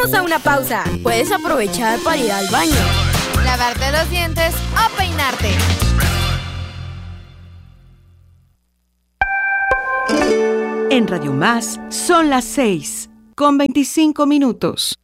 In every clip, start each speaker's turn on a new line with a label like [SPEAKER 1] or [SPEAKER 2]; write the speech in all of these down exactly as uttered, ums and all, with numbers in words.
[SPEAKER 1] Vamos a una pausa. Puedes aprovechar para ir al baño,
[SPEAKER 2] lavarte los dientes o peinarte.
[SPEAKER 3] En Radio Más son las seis con veinticinco minutos.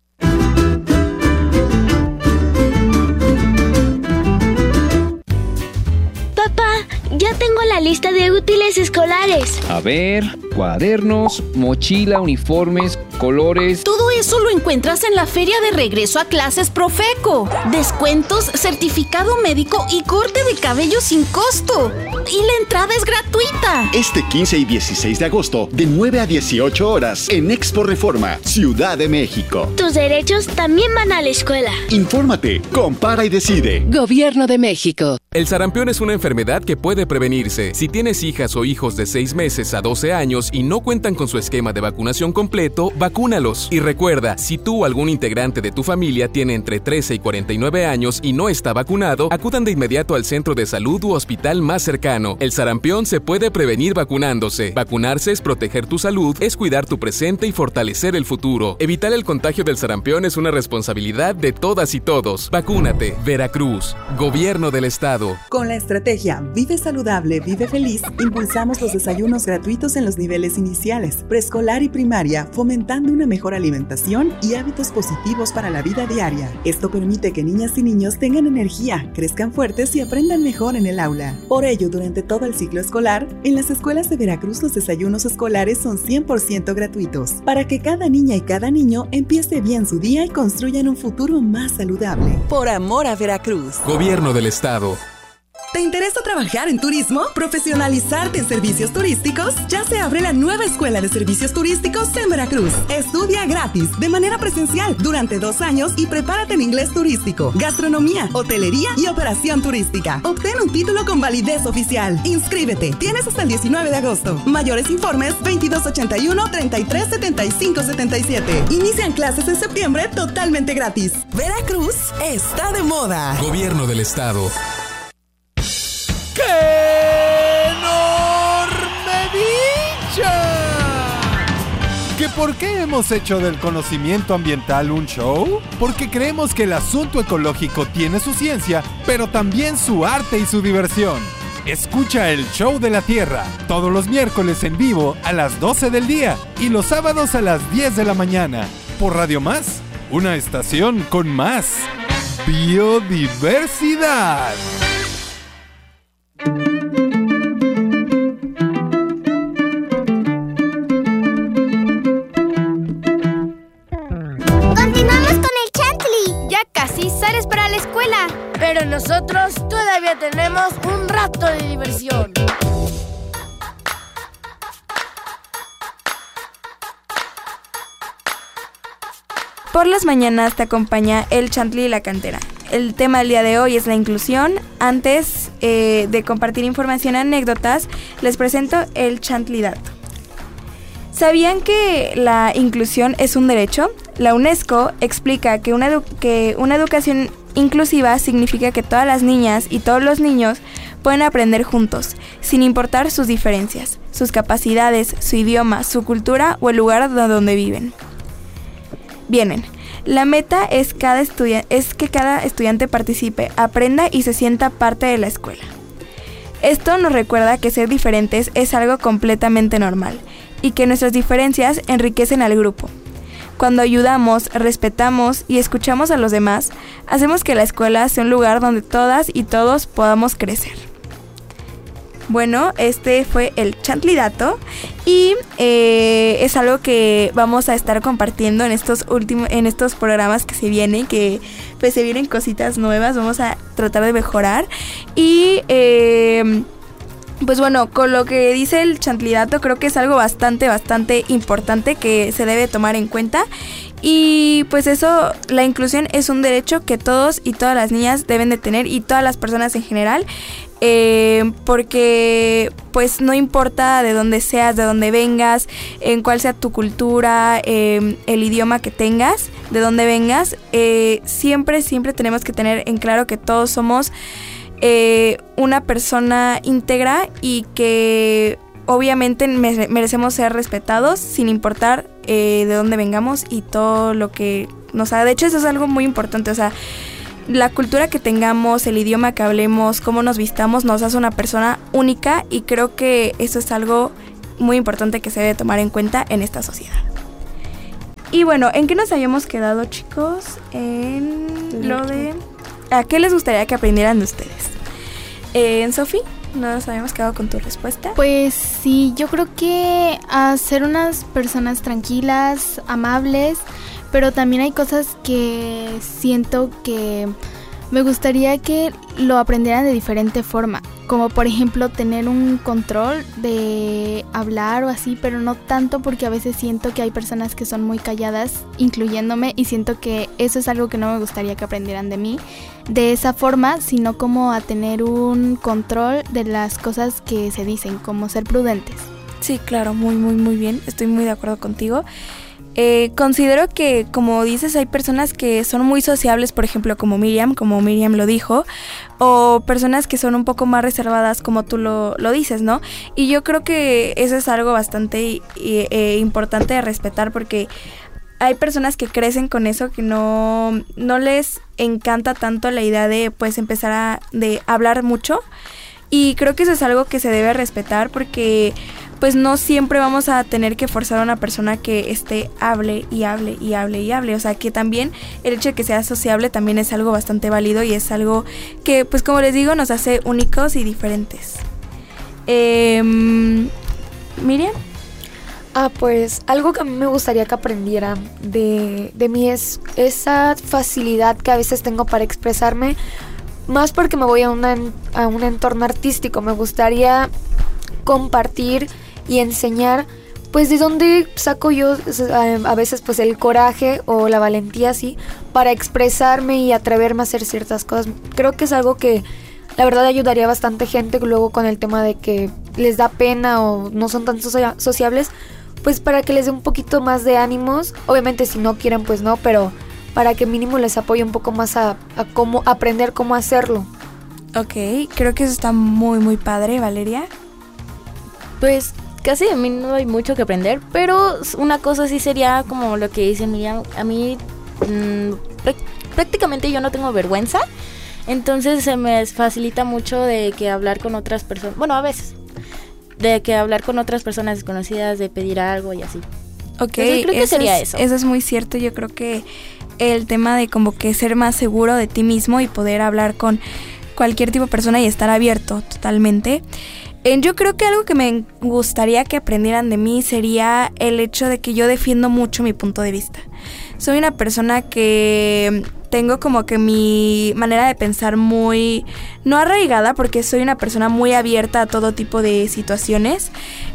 [SPEAKER 4] Papá, ya tengo la lista de útiles escolares.
[SPEAKER 5] A ver, cuadernos, mochila, uniformes, colores.
[SPEAKER 6] Todo eso lo encuentras en la feria de regreso a clases Profeco. Descuentos, certificado médico y corte de cabello sin costo. Y la entrada es gratuita.
[SPEAKER 7] Este quince y dieciséis de agosto, de nueve a dieciocho horas, en Expo Reforma, Ciudad de México.
[SPEAKER 4] Tus derechos también van a la escuela.
[SPEAKER 7] Infórmate, compara y decide.
[SPEAKER 8] Gobierno de México.
[SPEAKER 9] El sarampión es una enfermedad que puede prevenirse. Si tienes hijas o hijos de seis meses a doce años y no cuentan con su esquema de vacunación completo, vacúnalos. Y recuerda, si tú o algún integrante de tu familia tiene entre trece y cuarenta y nueve años y no está vacunado, acudan de inmediato al centro de salud u hospital más cercano. El sarampión se puede prevenir vacunándose. Vacunarse es proteger tu salud, es cuidar tu presente y fortalecer el futuro. Evitar el contagio del sarampión es una responsabilidad de todas y todos. Vacúnate. Veracruz. Gobierno del Estado.
[SPEAKER 10] Con la estrategia Vive Saludable, Vive Feliz, impulsamos los desayunos gratuitos en los niveles iniciales, preescolar y primaria, fomentando una mejor alimentación y hábitos positivos para la vida diaria. Esto permite que niñas y niños tengan energía, crezcan fuertes y aprendan mejor en el aula. Por ello, durante todo el ciclo escolar, en las escuelas de Veracruz los desayunos escolares son cien por ciento gratuitos, para que cada niña y cada niño empiece bien su día y construyan un futuro más saludable.
[SPEAKER 11] Por amor a Veracruz.
[SPEAKER 9] Gobierno del Estado.
[SPEAKER 10] ¿Te interesa trabajar en turismo? ¿Profesionalizarte en servicios turísticos? Ya se abre la nueva Escuela de Servicios Turísticos en Veracruz. Estudia gratis, de manera presencial, durante dos años y prepárate en inglés turístico, gastronomía, hotelería y operación turística. Obtén un título con validez oficial. Inscríbete. Tienes hasta el diecinueve de agosto. Mayores informes veintidós ochenta y uno, treinta y tres setenta y cinco setenta y siete. Inician clases en septiembre totalmente gratis.
[SPEAKER 11] Veracruz está de moda.
[SPEAKER 9] Gobierno del Estado.
[SPEAKER 12] ¡Qué enorme dicha! ¿Que por qué hemos hecho del conocimiento ambiental un show? Porque creemos que el asunto ecológico tiene su ciencia, pero también su arte y su diversión. Escucha el Show de la Tierra, todos los miércoles en vivo a las doce del día y los sábados a las diez de la mañana, por Radio Más, una estación con más biodiversidad.
[SPEAKER 4] Continuamos con el Chantley.
[SPEAKER 2] Ya casi sales para la escuela.
[SPEAKER 1] pero nosotros todavía tenemos un rato de diversión.
[SPEAKER 13] Por las mañanas te acompaña el Chantley y la cantera. El tema del día de hoy es la inclusión. Antes eh, de compartir información y anécdotas, les presento el Chantley Dato. ¿Sabían que la inclusión es un derecho? La UNESCO explica que una, edu- que una educación inclusiva significa que todas las niñas y todos los niños pueden aprender juntos, sin importar sus diferencias, sus capacidades, su idioma, su cultura o el lugar de donde viven. Vienen. La meta es, cada estudia- es que cada estudiante participe, aprenda y se sienta parte de la escuela. Esto nos recuerda que ser diferentes es algo completamente normal y que nuestras diferencias enriquecen al grupo. Cuando ayudamos, respetamos y escuchamos a los demás, hacemos que la escuela sea un lugar donde todas y todos podamos crecer. Bueno, este fue el Chantley Dato y eh, es algo que vamos a estar compartiendo en estos últimos, en estos programas que se vienen, que pues se vienen cositas nuevas, vamos a tratar de mejorar y eh, pues bueno, con lo que dice el Chantley Dato creo que es algo bastante, bastante importante que se debe tomar en cuenta. Y pues eso, la inclusión es un derecho que todos y todas las niñas deben de tener y todas las personas en general, eh, porque pues no importa de dónde seas, de dónde vengas, en cuál sea tu cultura, eh, el idioma que tengas, de dónde vengas, eh, siempre, siempre tenemos que tener en claro que todos somos eh, una persona íntegra y que obviamente merecemos ser respetados sin importar eh, de dónde vengamos y todo lo que nos haga. De hecho, eso es algo muy importante, o sea, la cultura que tengamos, el idioma que hablemos, cómo nos vistamos, nos hace una persona única y creo que eso es algo muy importante que se debe tomar en cuenta en esta sociedad. Y bueno, ¿en qué nos habíamos quedado, chicos? En lo de... ¿A qué les gustaría que aprendieran de ustedes? Eh, ¿En Sofi? ¿Nos habíamos quedado con tu respuesta?
[SPEAKER 8] Pues sí, yo creo que a ser unas personas tranquilas, amables, pero también hay cosas que siento que me gustaría que lo aprendieran de diferente forma, como por ejemplo tener un control de hablar o así, pero no tanto porque a veces siento que hay personas que son muy calladas, incluyéndome, y siento que eso es algo que no me gustaría que aprendieran de mí de esa forma, sino como a tener un control de las cosas que se dicen, como ser prudentes.
[SPEAKER 13] Sí, claro, muy, muy, muy bien, estoy muy de acuerdo contigo. Eh, considero que, como dices, hay personas que son muy sociables, por ejemplo, como Miriam, como Miriam lo dijo, o personas que son un poco más reservadas, como tú lo, lo dices, ¿no? Y yo creo que eso es algo bastante eh, eh, importante de respetar, porque hay personas que crecen con eso, que no, no les encanta tanto la idea de, pues, empezar a de hablar mucho, y creo que eso es algo que se debe respetar, porque pues no siempre vamos a tener que forzar a una persona que esté hable y hable y hable y hable. O sea, que también el hecho de que sea sociable también es algo bastante válido y es algo que, pues como les digo, nos hace únicos y diferentes. Eh, ¿Miriam?
[SPEAKER 14] Ah, pues algo que a mí me gustaría que aprendieran de, de mí es esa facilidad que a veces tengo para expresarme, más porque me voy a, una, a un entorno artístico. Me gustaría compartir y enseñar, pues, de dónde saco yo a veces, pues, el coraje o la valentía, así, para expresarme y atreverme a hacer ciertas cosas. Creo que es algo que la verdad ayudaría a bastante gente luego con el tema de que les da pena o no son tan socia- sociables, pues para que les dé un poquito más de ánimos. Obviamente si no quieren, pues no, pero para que mínimo les apoye un poco más a, a cómo aprender cómo hacerlo.
[SPEAKER 13] Ok, creo que eso está muy, muy padre, Valeria.
[SPEAKER 15] Pues casi de mí no hay mucho que aprender, pero una cosa sí sería como lo que dice Miriam. A mí mmm, pr- prácticamente yo no tengo vergüenza, entonces se me facilita mucho de que hablar con otras personas, bueno, a veces, de que hablar con otras personas desconocidas, de pedir algo y así.
[SPEAKER 13] Ok,
[SPEAKER 15] entonces, creo que
[SPEAKER 13] eso
[SPEAKER 15] sería
[SPEAKER 13] es,
[SPEAKER 15] eso.
[SPEAKER 13] Eso es muy cierto. Yo creo que el tema de como que ser más seguro de ti mismo y poder hablar con cualquier tipo de persona y estar abierto totalmente. Yo creo que algo que me gustaría que aprendieran de mí sería el hecho de que yo defiendo mucho mi punto de vista. Soy una persona que tengo como que mi manera de pensar muy, no arraigada, porque soy una persona muy abierta a todo tipo de situaciones,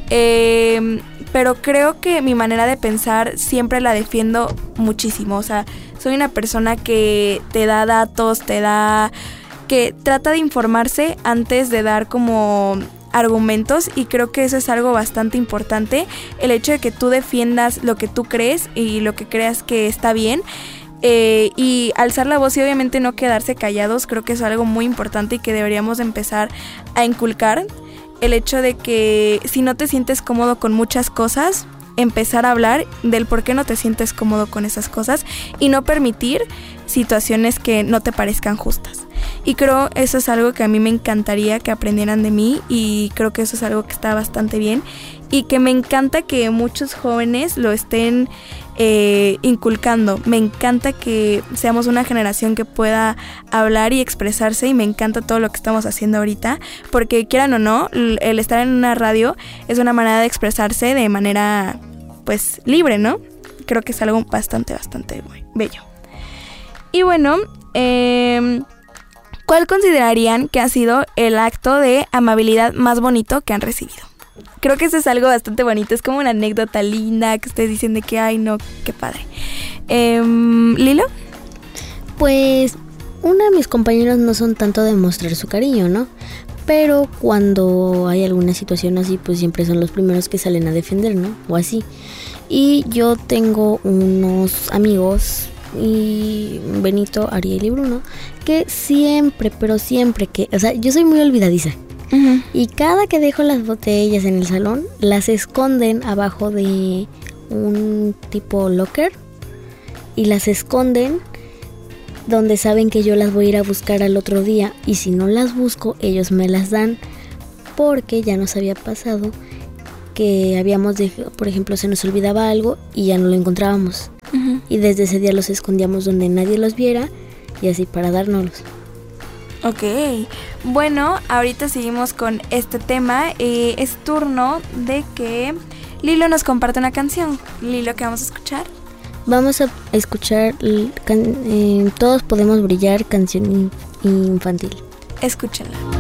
[SPEAKER 13] eh, pero creo que mi manera de pensar siempre la defiendo muchísimo. O sea, soy una persona que te da datos, te da, que trata de informarse antes de dar como argumentos, y creo que eso es algo bastante importante, el hecho de que tú defiendas lo que tú crees y lo que creas que está bien, eh, y alzar la voz y obviamente no quedarse callados. Creo que es algo muy importante y que deberíamos empezar a inculcar, el hecho de que si no te sientes cómodo con muchas cosas, empezar a hablar del por qué no te sientes cómodo con esas cosas y no permitir situaciones que no te parezcan justas. Y creo eso es algo que a mí me encantaría que aprendieran de mí, y creo que eso es algo que está bastante bien y que me encanta que muchos jóvenes lo estén eh, inculcando. Me encanta que seamos una generación que pueda hablar y expresarse, y me encanta todo lo que estamos haciendo ahorita, porque quieran o no, el estar en una radio es una manera de expresarse de manera, pues, libre, ¿no? Creo que es algo bastante, bastante bello. Y bueno, eh, ¿cuál considerarían que ha sido el acto de amabilidad más bonito que han recibido? Creo que eso es algo bastante bonito, es como una anécdota linda que ustedes dicen de que, ay no, qué padre. Eh, ¿Lilo?
[SPEAKER 16] Pues uno de mis compañeros no son tanto de mostrar su cariño, ¿no? Pero cuando hay alguna situación así, pues siempre son los primeros que salen a defender, ¿no? O así. Y yo tengo unos amigos, y Benito, Ariel y Bruno, que siempre, pero siempre que, o sea, yo soy muy olvidadiza. Uh-huh. Y cada que dejo las botellas en el salón, las esconden abajo de un tipo locker y las esconden donde saben que yo las voy a ir a buscar al otro día, y si no las busco ellos me las dan, porque ya nos había pasado que habíamos dejado, por ejemplo, se nos olvidaba algo y ya no lo encontrábamos. Uh-huh. Y desde ese día los escondíamos donde nadie los viera y así para dárnoslos.
[SPEAKER 13] Ok, bueno, ahorita seguimos con este tema. Eh, es turno de que Lilo nos comparte una canción. Lilo, ¿qué vamos a escuchar?
[SPEAKER 16] Vamos a escuchar can- eh, Todos Podemos Brillar, canción infantil.
[SPEAKER 13] Escúchenla.